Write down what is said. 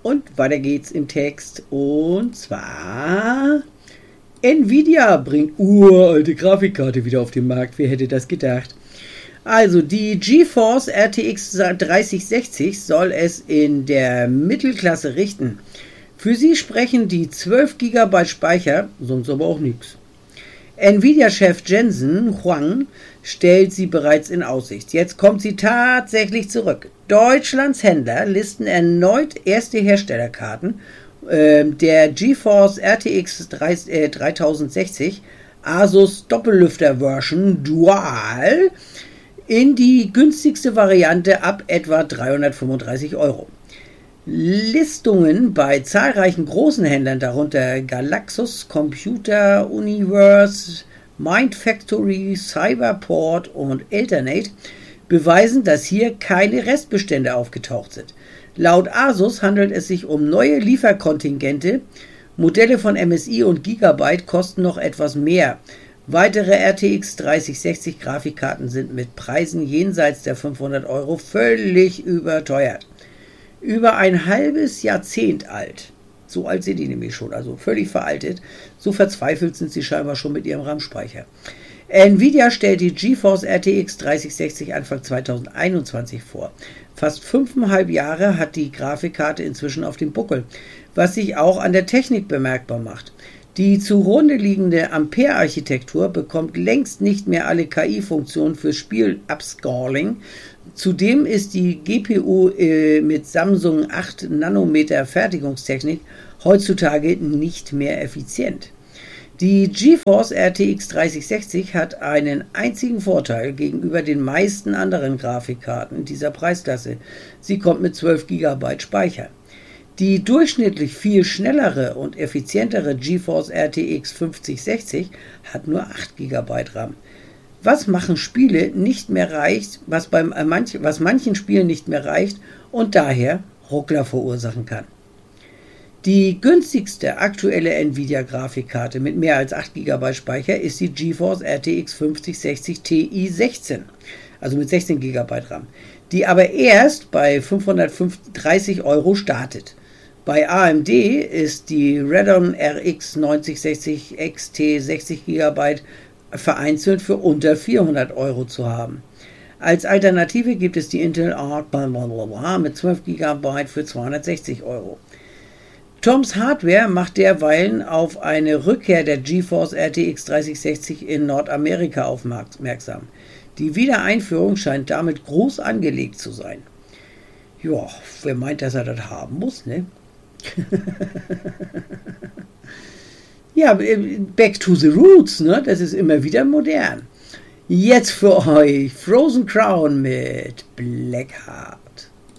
Und weiter geht's im Text. Und zwar: Nvidia bringt uralte Grafikkarte wieder auf den Markt. Wer hätte das gedacht? Also die GeForce RTX 3060 soll es in der Mittelklasse richten. Für sie sprechen die 12 GB Speicher, sonst aber auch nichts. Nvidia-Chef Jensen Huang stellt sie bereits in Aussicht. Jetzt kommt sie tatsächlich zurück. Deutschlands Händler listen erneut erste Herstellerkarten der GeForce RTX 3060 Asus Doppellüfter-Version Dual in die günstigste Variante ab etwa 335 €. Listungen bei zahlreichen großen Händlern, darunter Galaxus, Computer Universe, Mindfactory, Cyberport und Alternate, beweisen, dass hier keine Restbestände aufgetaucht sind. Laut Asus handelt es sich um neue Lieferkontingente. Modelle von MSI und Gigabyte kosten noch etwas mehr. Weitere RTX 3060 Grafikkarten sind mit Preisen jenseits der 500 € völlig überteuert. Über ein halbes Jahrzehnt alt. So alt sind die nämlich schon, also völlig veraltet. So verzweifelt sind sie scheinbar schon mit ihrem RAM-Speicher. Nvidia stellt die GeForce RTX 3060 Anfang 2021 vor. Fast 5,5 Jahre hat die Grafikkarte inzwischen auf dem Buckel, was sich auch an der Technik bemerkbar macht. Die zugrunde liegende Ampere-Architektur bekommt längst nicht mehr alle KI-Funktionen für Spiel-Upscaling. Zudem ist die GPU mit Samsung 8 Nanometer Fertigungstechnik heutzutage nicht mehr effizient. Die GeForce RTX 3060 hat einen einzigen Vorteil gegenüber den meisten anderen Grafikkarten dieser Preisklasse. Sie kommt mit 12 GB Speicher. Die durchschnittlich viel schnellere und effizientere GeForce RTX 5060 hat nur 8 GB RAM. Was manchen Spielen nicht mehr reicht und daher Ruckler verursachen kann. Die günstigste aktuelle Nvidia-Grafikkarte mit mehr als 8 GB Speicher ist die GeForce RTX 5060 Ti 16, also mit 16 GB RAM, die aber erst bei 530 € startet. Bei AMD ist die Radeon RX 9060 XT 60 GB vereinzelt für unter 400 € zu haben. Als Alternative gibt es die Intel Arc mit 12 GB für 260 €. Toms Hardware macht derweilen auf eine Rückkehr der GeForce RTX 3060 in Nordamerika aufmerksam. Die Wiedereinführung scheint damit groß angelegt zu sein. Ja, wer meint, dass er das haben muss, ne? Ja, back to the roots, ne? Das ist immer wieder modern. Jetzt für euch Frozen Crown mit Blackheart.